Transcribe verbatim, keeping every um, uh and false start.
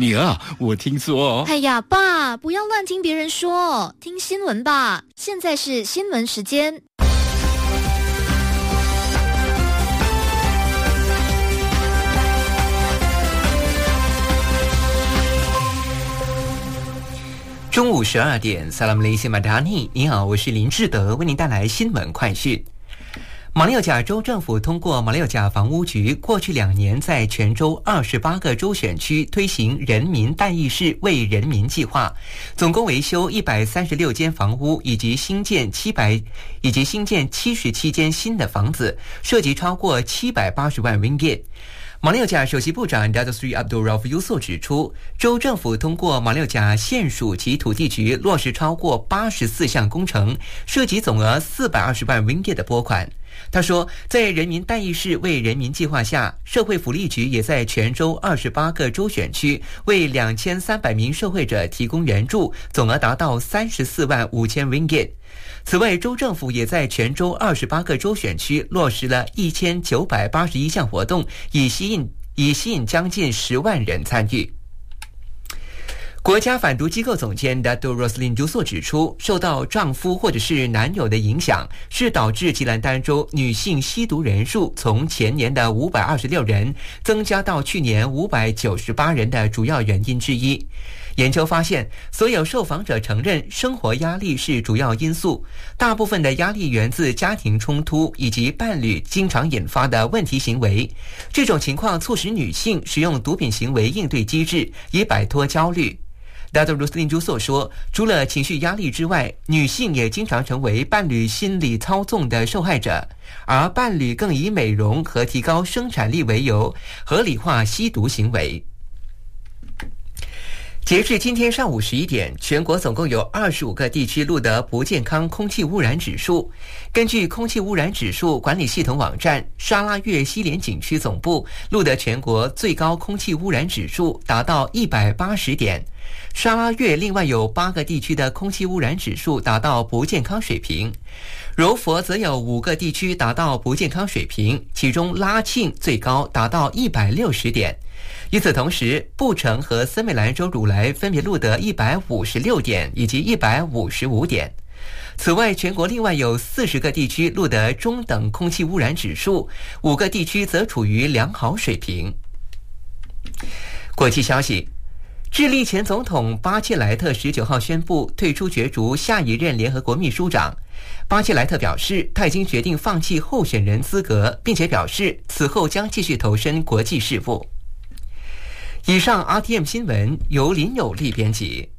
女儿，我听说…… 哎呀，爸，不要乱听别人说，听新闻吧。现在是新闻时间。 中午十二点 Salam Malaysia Madani， 你好，我是林志德，为您带来新闻快讯。马六甲州政府通过马六甲房屋局过去两年在全州二十八个州选区推行人民代议士为人民计划，总共维修一百三十六间房屋，以及新建七百以及新建七十七间新的房子，涉及超过七百八十万 ringgit。马六甲首席部长 Datuk Seri Abdul Rauf Yusof 指出，州政府通过马六甲县属及土地局落实超过八十四项工程，涉及总额四百二十万 ringgit 的拨款。他说，在人民代议士为人民计划下，社会福利局也在全州二十八个州选区为两千三百名受惠者提供援助，总额达到三十四万五千 ringgit。此外，州政府也在全州二十八个州选区落实了一千九百八十一项活动，以吸引以吸引将近十万人参与。国家反毒机构总监 Datuk Roslin Juso 指出，受到丈夫或者是男友的影响，是导致吉兰丹州女性吸毒人数从前年的五百二十六人增加到去年五百九十八人的主要原因之一。研究发现，所有受访者承认生活压力是主要因素，大部分的压力源自家庭冲突以及伴侣经常引发的问题行为。这种情况促使女性使用毒品行为应对机制，以摆脱焦虑。Datuk Roslin Juso 说，除了情绪压力之外，女性也经常成为伴侣心理操纵的受害者，而伴侣更以美容和提高生产力为由，合理化吸毒行为。截至今天上午十一点，全国总共有二十五个地区录得不健康空气污染指数。根据空气污染指数管理系统网站，沙拉越西连景区总部录得全国最高空气污染指数达到一百八十点。沙拉越另外有八个地区的空气污染指数达到不健康水平，柔佛则有五个地区达到不健康水平，其中拉庆最高达到一百六十点。与此同时，布城和森美兰州汝来分别录得一百五十六点以及一百五十五点。此外，全国另外有四十个地区录得中等空气污染指数，五个地区则处于良好水平。国际消息，智利前总统巴切莱特十九号宣布退出角逐下一任联合国秘书长。巴切莱特表示，他已经决定放弃候选人资格，并且表示此后将继续投身国际事务。以上 R T M 新闻由林有利编辑。